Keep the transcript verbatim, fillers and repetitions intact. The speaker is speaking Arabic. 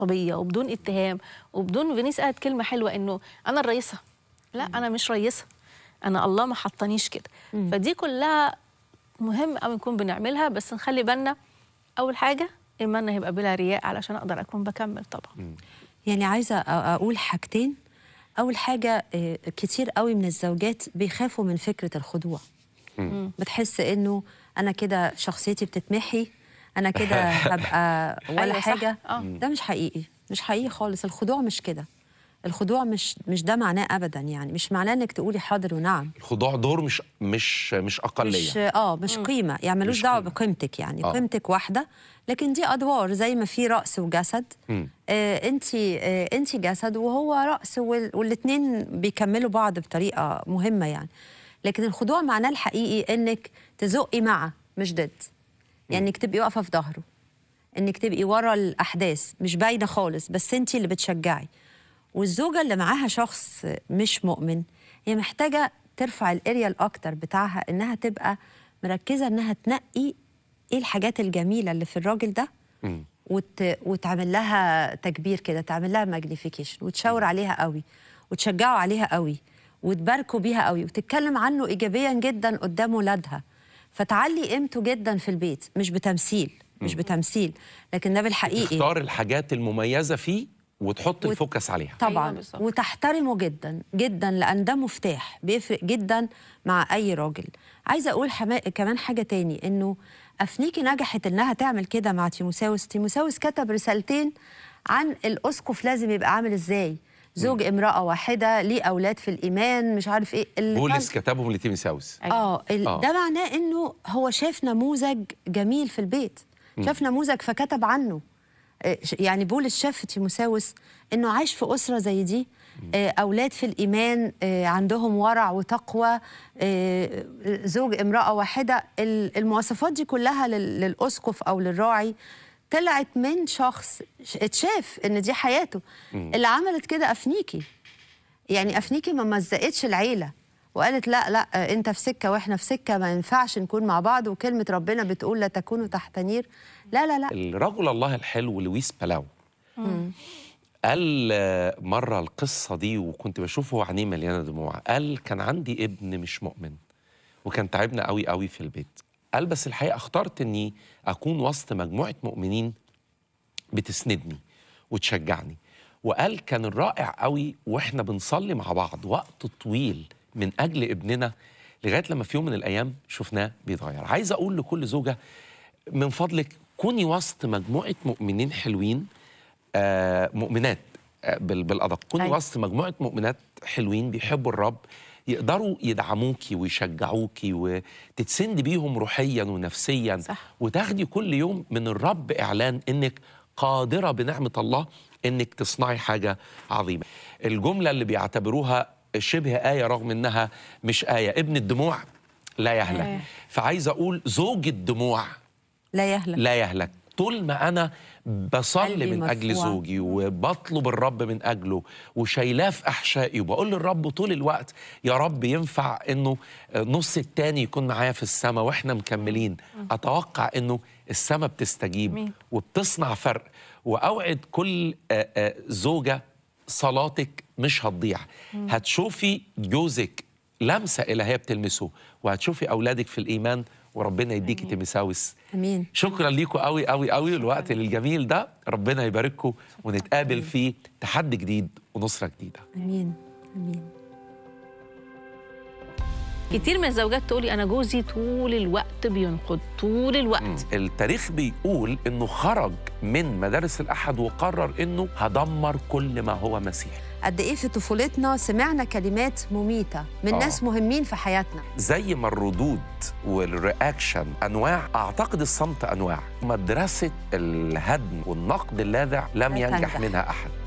عصبيه وبدون اتهام وبدون فينيس قالت كلمه حلوه انه انا الرئيسه. لا انا مش رئيسه، انا الله ما حطنيش كده. فدي كلها مهم قوي نكون بنعملها، بس نخلي بالنا اول حاجه ايماننا هيبقى بلا رياء علشان اقدر اكون بكمل طبعا. يعني عايزه اقول حاجتين. اول حاجه كتير قوي من الزوجات بيخافوا من فكره الخضوع. بتحس انه انا كده شخصيتي بتتمحي، انا كده هبقى ولا حاجه. ده مش حقيقي، مش حقيقي خالص. الخضوع مش كده. الخضوع مش مش ده معناه ابدا، يعني مش معناه انك تقولي حاضر ونعم. الخضوع دور مش مش مش اقليه، مش اه مش مم. قيمه، يعني ملوش دعوه بقيمتك. يعني آه. قيمتك واحده، لكن دي ادوار زي ما في راس وجسد. آه انت آه انت جسد وهو راس، والاثنين بيكملوا بعض بطريقه مهمه يعني. لكن الخضوع معناه الحقيقي انك تزقي معه مش ضد، يعني انك تبقي واقفه في ظهره، انك تبقي ورا الاحداث مش باينه خالص، بس انت اللي بتشجعي. والزوجه اللي معاها شخص مش مؤمن هي محتاجه ترفع الاريال اكتر بتاعها، انها تبقى مركزه انها تنقي ايه الحاجات الجميله اللي في الراجل ده وت... وتعمل لها تكبير كده، تعمل لها ماجنيفيكيشن وتشاور عليها قوي وتشجعوا عليها قوي وتباركوا بيها قوي وتتكلم عنه ايجابيا جدا قدام ولادها، فتعلي قيمته جدا في البيت. مش بتمثيل مش بتمثيل لكن ده بالحقيقي. تختار الحاجات المميزه فيه وتحط وت... الفوكس عليها طبعا. أيوة وتحترمه جدا جدا، لان ده مفتاح بيفرق جدا مع اي راجل. عايزه اقول حما... كمان حاجه تاني، انه افنيكي نجحت انها تعمل كده مع تيموساوس. تيموساوس كتب رسالتين عن الاسقف لازم يبقى عامل ازاي، زوج امراه واحده، ليه اولاد في الايمان، مش عارف ايه. بولس كتبهم لتيموساوس. اه ده معناه انه هو شاف نموذج جميل في البيت، شاف نموذج فكتب عنه. يعني بولس شاف في تيموساوس انه عايش في اسره زي دي، اولاد في الايمان عندهم ورع وتقوى، زوج امراه واحده. المواصفات دي كلها للاسقف او للراعي طلعت من شخص اتشاف ان دي حياته. اللي عملت كده افنيكي. يعني افنيكي ما مزقتش العيله وقالت لا لا انت في سكه واحنا في سكه، ما ينفعش نكون مع بعض، وكلمه ربنا بتقول لا تكونوا تحت نير. لا لا لا. الرجل الله الحلو لويس بالاو مم. قال مره القصه دي وكنت بشوفه عينيه مليانه دموع. قال كان عندي ابن مش مؤمن وكان تعبنا قوي قوي في البيت. قال بس الحقيقه اخترت اني اكون وسط مجموعه مؤمنين بتسندني وتشجعني. وقال كان الرائع قوي واحنا بنصلي مع بعض وقت طويل من اجل ابننا لغايه لما في يوم من الايام شفناه بيتغير. عايز اقول لكل زوجه من فضلك كوني وسط مجموعه مؤمنين حلوين، آه مؤمنات آه بالادق. كوني أي. وسط مجموعه مؤمنات حلوين بيحبوا الرب، يقدروا يدعموكي ويشجعوكي وتتسند بيهم روحيا ونفسيا. صح. وتاخدي كل يوم من الرب اعلان انك قادره بنعمه الله انك تصنعي حاجه عظيمه. الجمله اللي بيعتبروها شبه آية رغم إنها مش آية، ابن الدموع لا يهلك. آه. فعايز أقول زوج الدموع لا يهلك لا يهلك. طول ما أنا بصلي من مدفوع. أجل زوجي وبطلب الرب من أجله وشايلاه في أحشائي وبقول للرب طول الوقت يا رب ينفع إنه نص التاني يكون معايا في السماء وإحنا مكملين. أتوقع إنه السماء بتستجيب مين. وبتصنع فرق. وأوعد كل زوجة صلاتك مش هتضيع. مم. هتشوفي جوزك لمسة إلهية بتلمسه، وهتشوفي أولادك في الإيمان، وربنا يديكي تيموساوس. امين. شكرا ليكم قوي قوي قوي الوقت الجميل ده. ربنا يبارككم ونتقابل في تحدي جديد ونصرة جديدة. امين امين. كتير من الزوجات تقولي أنا جوزي طول الوقت بينقد طول الوقت. مم. التاريخ بيقول إنه خرج من مدارس الأحد وقرر إنه هدمر كل ما هو مسيحي. قد إيه في طفولتنا سمعنا كلمات مميتة من آه. ناس مهمين في حياتنا. زي ما الردود والرياكشن أنواع، أعتقد الصمت أنواع. مدرسة الهدم والنقد اللاذع لم ينجح منها أحد.